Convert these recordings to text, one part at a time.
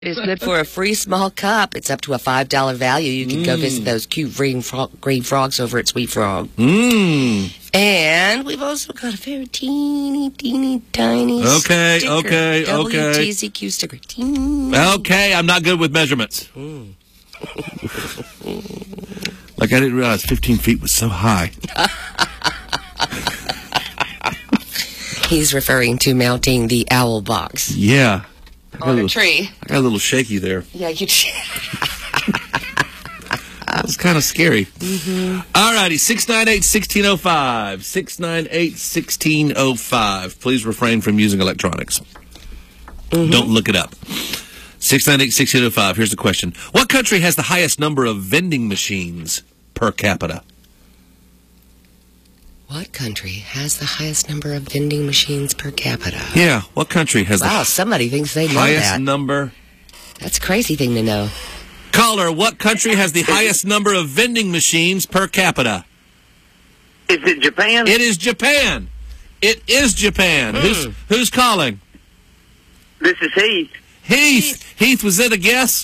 It's good for a free small cup. It's up to a $5 value. You can go visit those cute green frogs over at Sweet Frog. And we've also got a very teeny tiny sticker. WTZQ sticker. Okay, I'm not good with measurements. Like I didn't realize 15 feet was so high. He's referring to mounting the owl box. Yeah. On a tree. I got a little shaky there. Yeah, you That was kind of scary. All righty, 698-1605. 698-1605. Please refrain from using electronics. Don't look it up. 698-1605. Here's the question. What country has the highest number of vending machines per capita? What country has the highest number of vending machines per capita? Yeah, what country has the somebody thinks they know highest that. number? That's a crazy thing to know. Caller, what country has the highest number of vending machines per capita? Is it Japan? It is Japan. It is Japan. Who's calling? This is Heath. Heath, was that a guess?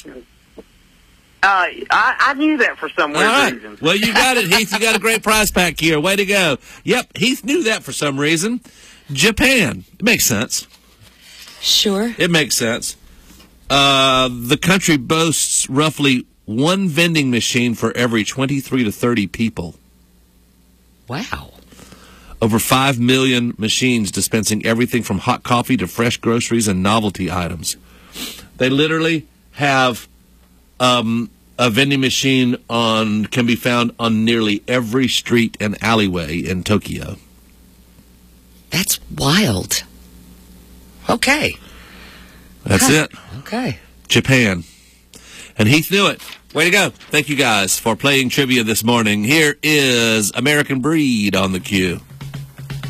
I knew that for some weird reason. Well, you got it, Heath. You got a great prize pack here. Way to go. Yep, Heath knew that for some reason. Japan. It makes sense. Sure. It makes sense. The country boasts roughly one vending machine for every 23 to 30 people. Wow. Over 5 million machines dispensing everything from hot coffee to fresh groceries and novelty items. They literally have a vending machine can be found on nearly every street and alleyway in Tokyo. That's wild. Okay. That's it. Okay. Japan. And Heath knew it. Way to go. Thank you guys for playing trivia this morning. Here is American Breed on the queue.